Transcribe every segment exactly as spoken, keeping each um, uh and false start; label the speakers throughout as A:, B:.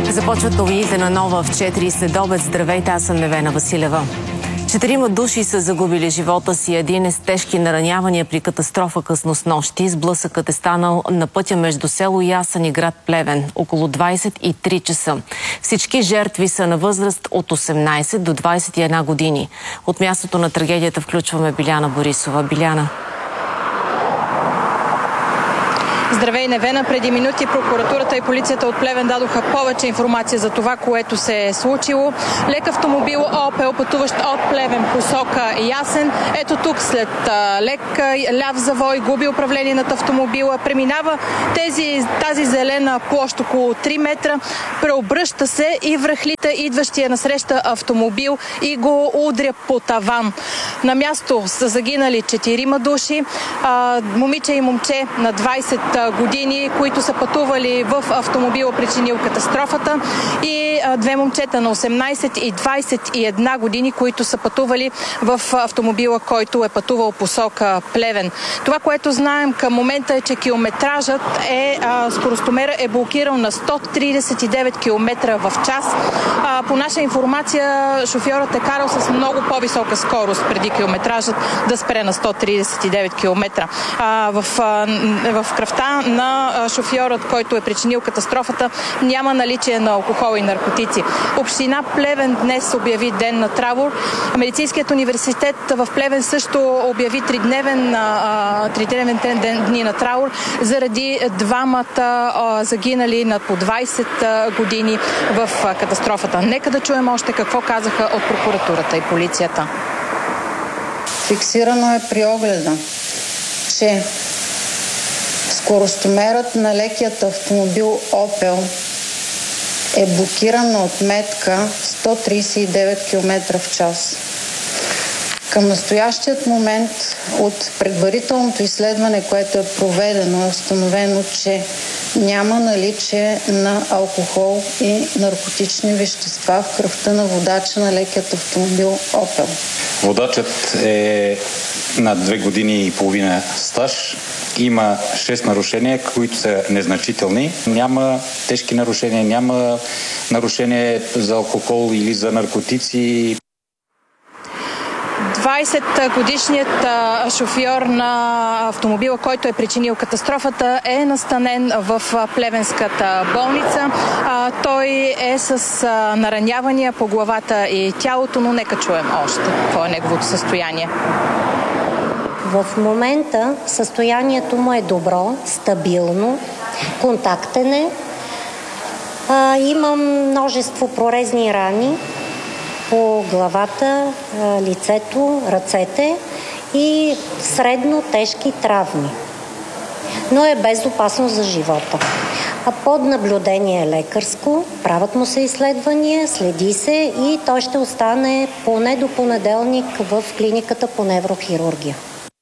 A: Започват новините на Нова в четири следобед. Здравейте, аз съм Невена Василева. Четирима души са загубили живота си. Един е с тежки наранявания при катастрофа късно снощи. Сблъсъкът е станал на пътя между село Ясен и град Плевен около двадесет и три часа. Всички жертви са на възраст от осемнадесет до двадесет и една години. От мястото на трагедията включваме Биляна Борисова. Биляна.
B: Здравей, Невена. Преди минути прокуратурата и полицията от Плевен дадоха повече информация за това, което се е случило. Лек автомобил Опел, пътуващ от Плевен посока Ясен. Ето тук след а, лек ляв завой губи управление над автомобила. Преминава тези, тази зелена площ около три метра, преобръща се и връхлита идващия насреща автомобил и го удря по таван. На място са загинали четирима души. А, момиче и момче на двадесет години, които са пътували в автомобила, причинил катастрофата, и а, две момчета на осемнадесет и двадесет и една години, които са пътували в автомобила, който е пътувал посока Плевен. Това, което знаем към момента е, че километражът е, а, скоростомера е блокирал на сто тридесет и девет километра в час. А, по наша информация, шофьорът е карал с много по-висока скорост преди километражът да спре на сто тридесет и девет километра. А, в, а, в кръвта на шофьорът, който е причинил катастрофата, няма наличие на алкохол и наркотици. Община Плевен днес обяви ден на траур. Медицинският университет в Плевен също обяви тридневен, тридневен ден, дни на траур заради двамата загинали над по двадесет години в катастрофата. Нека да чуем още какво казаха от прокуратурата и полицията.
C: Фиксирано е при огледа, че скоростомерът на лекият автомобил Опел е блокиран на отметка сто тридесет и девет километра в час. Към настоящият момент от предварителното изследване, което е проведено, е установено, че няма наличие на алкохол и наркотични вещества в кръвта на водача на лекият автомобил Опел.
D: Водачът е над две години и половина стаж. Има шест нарушения, които са незначителни. Няма тежки нарушения, няма нарушение за алкохол или за наркотици.
B: двадесетгодишният шофьор на автомобила, който е причинил катастрофата, е настанен в Плевенската болница. Той е с наранявания по главата и тялото, но нека чуем още какво е неговото състояние.
E: В момента състоянието му е добро, стабилно, контактен е. А, имам множество прорезни рани по главата, лицето, ръцете и средно тежки травми. Но е без опасност за живота. А под наблюдение е лекарско, правят му се изследвания, следи се и той ще остане поне до понеделник в клиниката по неврохирургия.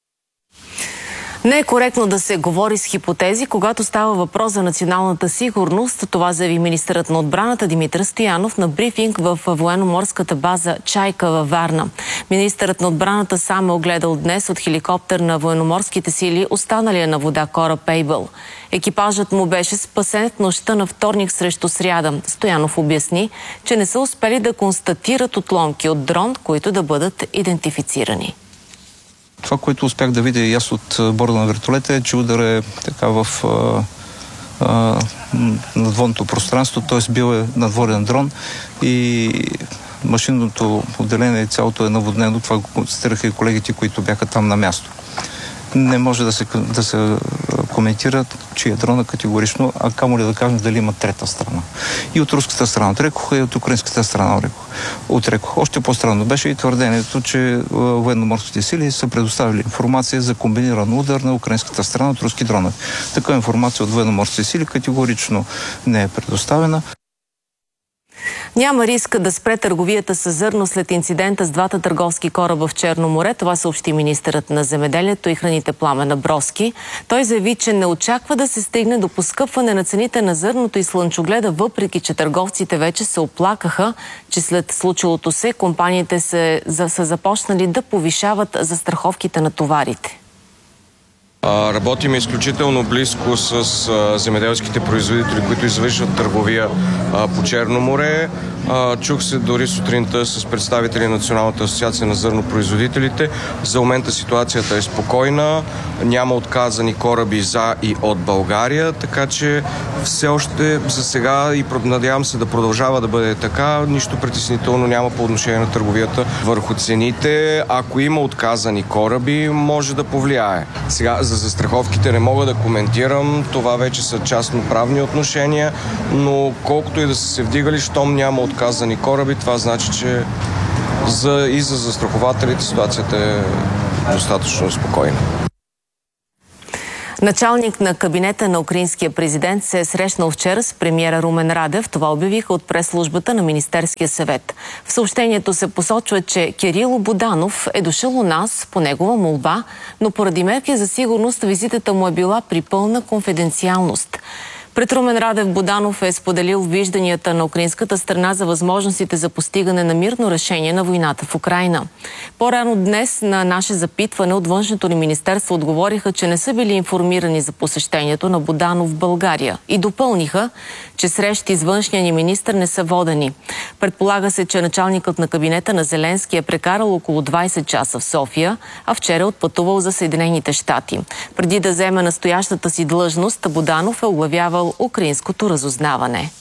A: Не е коректно да се говори с хипотези, когато става въпрос за националната сигурност. Това заяви министърът на отбраната Димитър Стоянов на брифинг в военноморската база Чайка във Варна. Министърът на отбраната сам е огледал днес от хеликоптер на военноморските сили останалия на вода кораб Ейбъл. Екипажът му беше спасен в нощта на вторник срещу сряда. Стоянов обясни, че не са успели да констатират отломки от дрон, които да бъдат идентифицирани.
F: Това, което успях да видя и аз от борда на вертолета, е, че удар е така в а, а, надводното пространство, т.е. бил е надводен дрон и машинното отделение цялото е наводнено. Това го констатираха и колегите, които бяха там на място. Не може да се, да се коментира, че е дрона категорично, а камо ли да кажем дали има трета страна. И от руската страна отрекоха, и от украинската страна отрекоха. Още по-странно беше и твърдението, че военноморските сили са предоставили информация за комбиниран удар на украинската страна от руски дронове. Такава информация от военноморските сили категорично не е предоставена.
A: Няма риск да спре търговията с зърно след инцидента с двата търговски кораба в Черно море. Това съобщи министърът на земеделието и храните Пламен Абровски. Той заяви, че не очаква да се стигне до поскъпване на цените на зърното и слънчогледа, въпреки че търговците вече се оплакаха, че след случилото се компаниите се, за, са започнали да повишават застраховките на товарите.
G: Работим изключително близко с земеделските производители, които извършват търговия по Черно море. Чух се дори сутринта с представители на Националната асоциация на зърнопроизводителите. За момента ситуацията е спокойна, няма отказани кораби за и от България, така че все още за сега и надявам се да продължава да бъде така. Нищо притеснително няма по отношение на търговията върху цените. Ако има отказани кораби, може да повлияе. Сега за застраховките не мога да коментирам, това вече са частноправни отношения, но колкото и да са се вдигали, щом няма отказани кораби, това значи, че за, и за застрахователите ситуацията е достатъчно спокойна.
A: Началник на кабинета на украинския президент се е срещнал вчера с премиера Румен Радев. Това обявиха от прес-службата на Министерския съвет. В съобщението се посочва, че Кирило Буданов е дошъл у нас по негова молба, но поради мерки за сигурност визитата му е била при пълна конфиденциалност. Пред Румен Радев Буданов е споделил вижданията на украинската страна за възможностите за постигане на мирно решение на войната в Украйна. По-рано днес на наше запитване от Външното ни министерство отговориха, че не са били информирани за посещението на Буданов в България и допълниха, че срещи с външния ни министър не са водени. Предполага се, че началникът на кабинета на Зеленски е прекарал около двайсет часа в София, а вчера отпътувал за Съединените щати. Преди да вземе настоящата си длъжност, Буданов е оглавявал украинското разузнаване.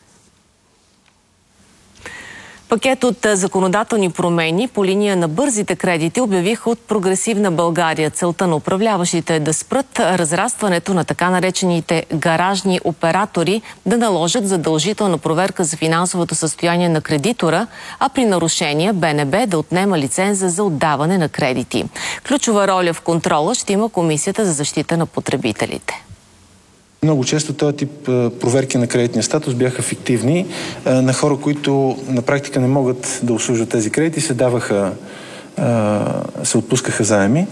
A: Пакет от законодателни промени по линия на бързите кредити обявиха от Прогресивна България. Целта на управляващите е да спрат разрастването на така наречените гаражни оператори, да наложат задължителна проверка за финансовото състояние на кредитора, а при нарушения Б Н Б да отнема лиценза за отдаване на кредити. Ключова роля в контрола ще има Комисията за защита на потребителите.
H: Много често този тип проверки на кредитния статус бяха фиктивни. На хора, които на практика не могат да обслужват тези кредити, се даваха, се отпускаха заеми.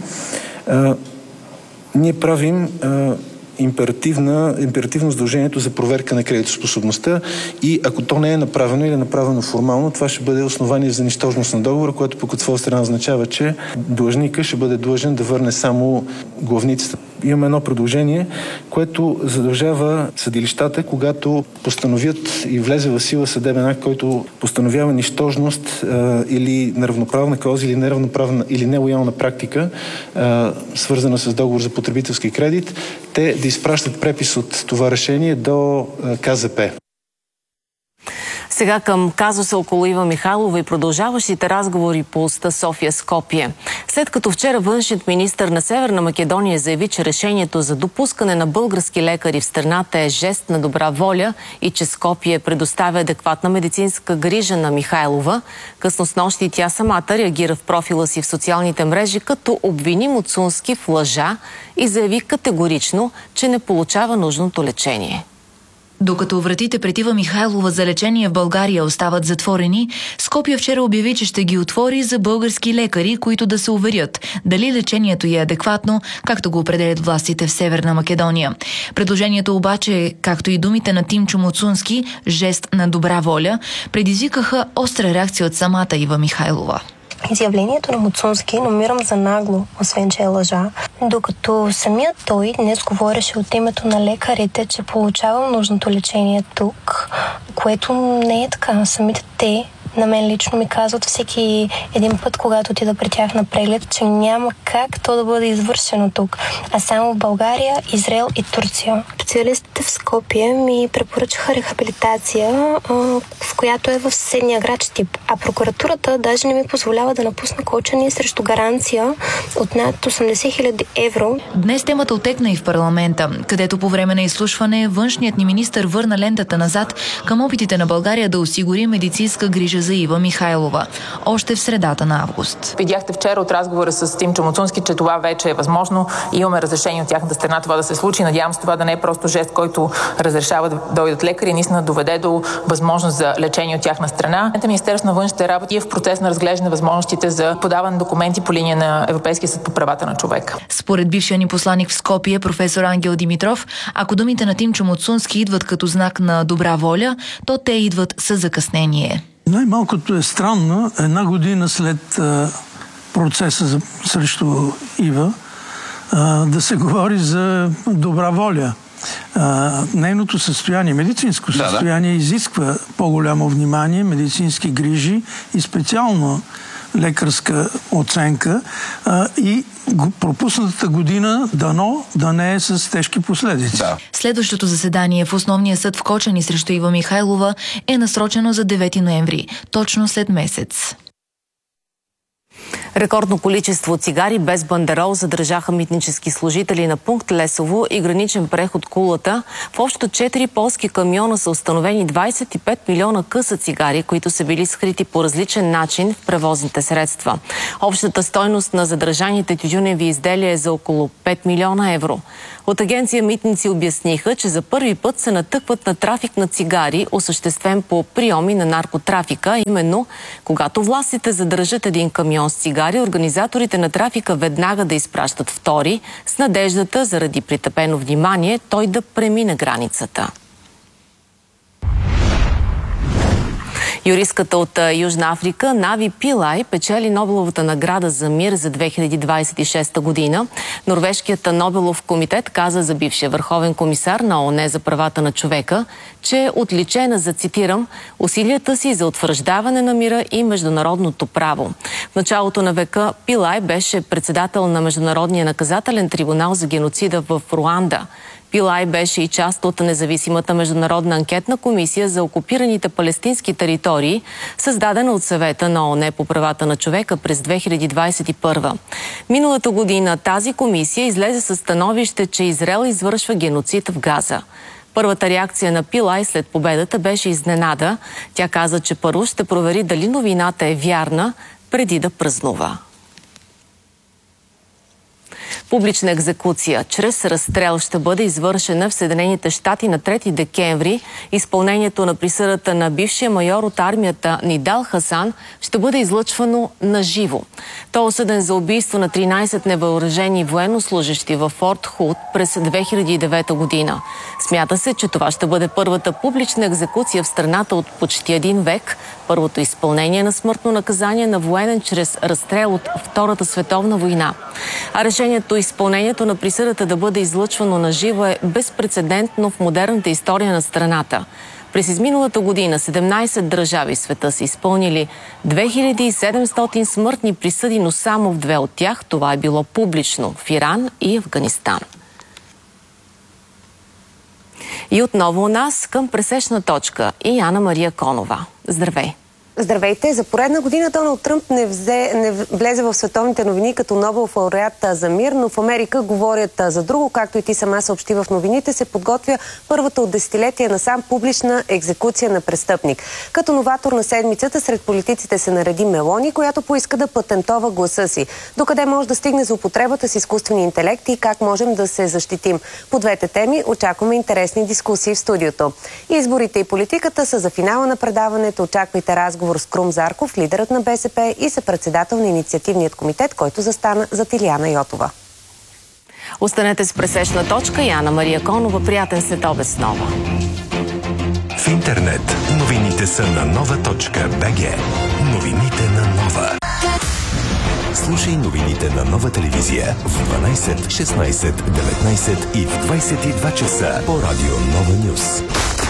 H: Ние правим императивна, императивно задължението за проверка на кредитоспособността и ако то не е направено или е направено формално, това ще бъде основание за нищожност на договора, което пък от своя страна означава, че длъжника ще бъде длъжен да върне само главницата. Имаме едно предложение, което задължава съдилищата, когато постановят и влезе в сила съдебен акт, който постановява нищожност а, или неравноправна клауза, или неравноправна или нелоялна практика, а, свързана с договор за потребителски кредит, те да изпращат препис от това решение до а, К З П.
A: Сега към казуса около Ива Михайлова и продължаващите разговори по уста София-Скопие. След като вчера външният министър на Северна Македония заяви, че решението за допускане на български лекари в страната е жест на добра воля и че Скопие предоставя адекватна медицинска грижа на Михайлова, късно снощи тя самата реагира в профила си в социалните мрежи, като обвини Муцунски в лъжа и заяви категорично, че не получава нужното лечение.
I: Докато вратите пред Ива Михайлова за лечение в България остават затворени, Скопие вчера обяви, че ще ги отвори за български лекари, които да се уверят дали лечението е адекватно, както го определят властите в Северна Македония. Предложението обаче, както и думите на Тимчо Муцунски, жест на добра воля, предизвикаха остра реакция от самата Ива Михайлова.
J: Изявлението на Муцунски намирам за нагло, освен че е лъжа, докато самият той днес говореше от името на лекарите, че получавам нужното лечение тук, което не е така. Самите те на мен лично ми казват всеки един път, когато отида при тях на преглед, че няма как то да бъде извършено тук, а само в България, Израел и Турция. Специалистите в Скопие ми препоръчаха рехабилитация, в която е в съседния град Щип, а прокуратурата даже не ми позволява да напусна Колчани срещу гаранция от над осемдесет хиляди евро.
I: Днес темата отекна и в парламента, където по време на изслушване външният ни министър върна лентата назад към опитите на България да осигури медицинска грижа за Ива Михайлова. Още в средата на август.
K: Видяхте вчера от разговора с Тимчо Муцунски, че това вече е възможно. Имаме разрешение от тяхната страна това да се случи. Надявам се това да не е просто жест, който разрешава да дойдат лекари, наистина доведе до възможност за лечение от тяхна страна. Министерството на външните работи е в процес на разглеждане на възможностите за подаване на документи по линия на Европейския съд по правата на човека.
I: Според бившия ни посланик в Скопие, професор Ангел Димитров, ако думите на Тимчо Муцунски идват като знак на добра воля, то те идват с закъснение.
L: Най-малкото е странно, една година след а, процеса за, срещу Ива, а, да се говори за добра воля. А, нейното състояние, медицинско състояние, да, да. изисква по-голямо внимание, медицински грижи и специално лекарска оценка а, и пропуснатата година дано да не е с тежки последици. Да.
I: Следващото заседание в Основния съд в Кочани срещу Ива Михайлова е насрочено за девети ноември, точно след месец.
A: Рекордно количество цигари без бандерол задържаха митнически служители на пункт Лесово и граничен преход Кулата. В общо четири полски камиона са установени двадесет и пет милиона къса цигари, които са били скрити по различен начин в превозните средства. Общата стойност на задържаните тютюневи изделия е за около пет милиона евро. От агенция Митници обясниха, че за първи път се натъкват на трафик на цигари, осъществен по приеми на наркотрафика. Именно, когато властите задържат един камион с цигари, организаторите на трафика веднага да изпращат втори, с надеждата, заради притъпено внимание, той да премине границата. Юристката от Южна Африка Нави Пилай печели Нобеловата награда за мир за две хиляди двадесет и шеста година. Норвежкият Нобелов комитет каза за бившия върховен комисар на ООН за правата на човека, че е отличена за, цитирам, усилията си за утвърждаване на мира и международното право. В началото на века Пилай беше председател на Международния наказателен трибунал за геноцида в Руанда. Пилай беше и част от независимата международна анкетна комисия за окупираните палестински територии, създадена от Съвета на ООН по правата на човека през две хиляди двадесет и първа. Миналата година тази комисия излезе със становище, че Израел извършва геноцид в Газа. Първата реакция на Пилай след победата беше изненада. Тя каза, че първо ще провери дали новината е вярна, преди да празнува. Публична екзекуция чрез разстрел ще бъде извършена в Съединените щати на трети декември. Изпълнението на присъдата на бившия майор от армията Нидал Хасан ще бъде излъчвано на живо. Той е осъден за убийство на тринадесет невъоръжени военнослужещи във Форт Худ през две хиляди и девета година. Смята се, че това ще бъде първата публична екзекуция в страната от почти един век, първото изпълнение на смъртно наказание на военен чрез разстрел от Втората световна война. А решението изпълнението на присъдата да бъде излъчвано на живо е безпрецедентно в модерната история на страната. През изминалата година седемнадесет държави в света са изпълнили две хиляди и седемстотин смъртни присъди, но само в две от тях това е било публично – в Иран и Афганистан. И отново у нас към пресечна точка и Ана Мария Конова. Здравей!
M: Здравейте! За поредна година Доналд Тръмп не, взе, не влезе в световните новини като Нобелов лауреат за мир, но в Америка говорят за друго. Както и ти сама съобщи в новините, се подготвя първата от десетилетия насам публична екзекуция на престъпник. Като новатор на седмицата сред политиците се нареди Мелони, която поиска да патентова гласа си. Докъде може да стигне за употребата с изкуствени интелекти и как можем да се защитим? По двете теми очакваме интересни дискусии в студиото. Изборите и политиката са за финала на предаването. Очаквайте разговор с Крум Зарков, лидерът на БСП и съпредседател на инициативният комитет, който застана зад Илияна Йотова.
A: Останете с пресечна точка и Ана Мария Конова. Приятен следобед с нова.
N: В интернет новините са на нова точка бг. Новините на Нова. Слушай новините на Нова телевизия в дванадесет, шестнадесет, деветнадесет и в двадесет и два часа по радио Нова Нюс.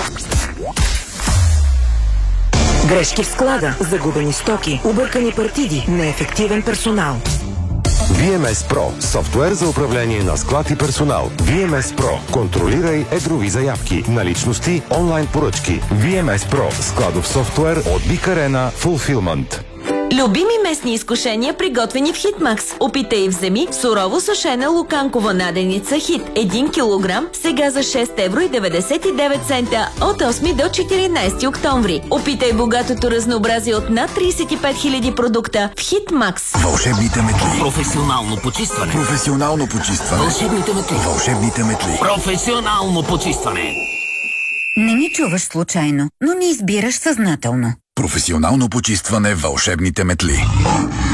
O: Грешки в склада, загубени стоки, объркани партиди, неефективен персонал.
P: ви ем ес Pro – софтуер за управление на склад и персонал. ви ем ес Pro – контролирай едрови заявки, наличности, онлайн поръчки. ви ем ес Pro – складов софтуер от Big Arena Fulfillment.
Q: Любими местни изкушения, приготвени в Хитмакс. Опитай и вземи сурово сушена луканкова наденица Хит един килограм, сега за шест евро и деветдесет и девет цента от осми до четиринадесети октомври. Опитай богатото разнообразие от над тридесет и пет хиляди продукта в Хитмакс.
N: Вълшебните метли.
R: Професионално почистване.
N: Професионално почистване.
R: Вълшебните метли.
N: Вълшебните метли.
R: Професионално почистване.
S: Не ни чуваш случайно, но ни избираш съзнателно.
N: Професионално почистване вълшебните метли.
T: Все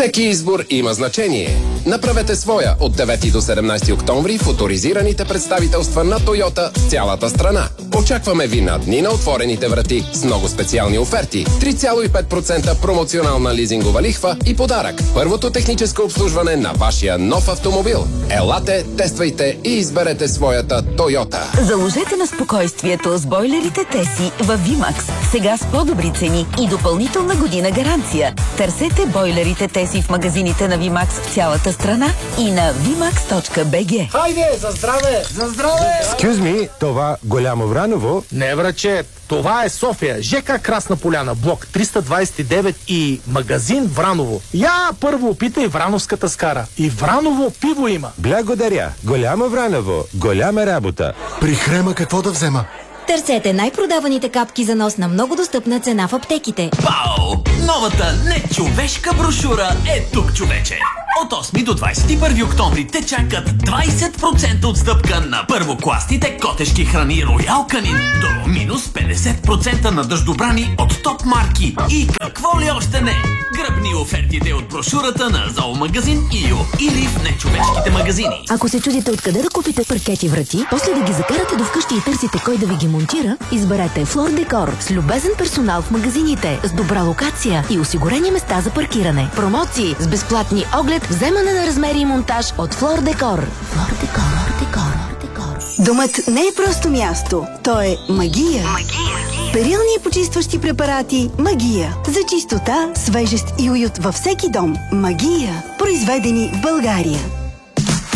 T: Всеки избор има значение. Направете своя от девети до седемнадесети октомври в оторизираните представителства на Тойота в цялата страна. Очакваме ви на дни на отворените врати с много специални оферти, три цяло и пет процента промоционална лизингова лихва и подарък. Първото техническо обслужване на вашия нов автомобил. Елате, тествайте и изберете своята Тойота.
U: Заложете на спокойствието с бойлерите Теси във ViMax. Сега с по-добри цени и допълнителна година гаранция. Търсете бойлерите Теси в магазините на ViMax в цялата страна и на vimax точка би джи.
V: Хайде, за здраве! За здраве!
W: Excuse me, това Голямо Враново?
V: Не, враче, това е София, ЖК Красна поляна, блок триста двадесет и девет и магазин Враново. Я първо опитай врановската скара. И Враново пиво има.
W: Благодаря. Голямо Враново, голяма работа.
X: При Хрема какво да взема?
Y: Търсете най-продаваните капки за нос на много достъпна цена в аптеките.
R: Пау! Новата нечовешка брошура е тук, човече! От осми до двадесет и първи октомври те чакат двадесет процента отстъпка на първокласните котешки храни Роял Канин до минус петдесет процента на дъждобрани от топ марки. И какво ли още не? Гръбни офертите от брошурата на зоомагазин Ио или в нечовешките магазини.
Y: Ако се чудите откъде да купите паркети врати, после да ги закарате до вкъщи и търсите кой да ви ги монтира, изберете Флор Декор с любезен персонал в магазините, с добра локация и осигурени места за паркиране. Промоции с безплатни оглед, вземане на размери и монтаж от Флор Декор. Флор Декор, Декор, Декор.
Z: Домът не е просто място, то е магия. Магия. Перилни и почистващи препарати Магия. За чистота, свежест и уют във всеки дом. Магия. Произведени в България.